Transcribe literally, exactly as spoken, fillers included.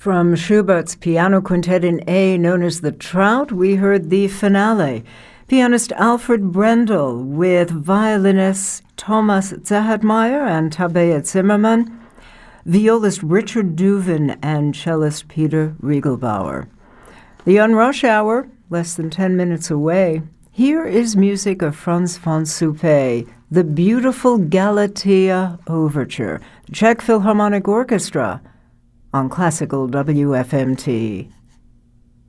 From Schubert's Piano Quintet in A, known as the Trout, we heard the finale. Pianist Alfred Brendel with violinists Thomas Zerhartmeyer and Tabea Zimmermann, violist Richard Duvin, and cellist Peter Riegelbauer. The On Rush Hour, less than ten minutes away. Here is music of Franz von Suppé, the beautiful Galatea Overture, Czech Philharmonic Orchestra, on Classical W F M T.